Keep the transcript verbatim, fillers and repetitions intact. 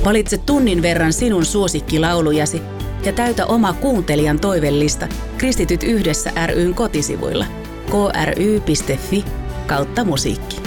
Valitse tunnin verran sinun suosikkilaulujasi ja täytä oma kuuntelijan toivellista Kristityt yhdessä ry:n kotisivuilla k r y piste f i kautta musiikki.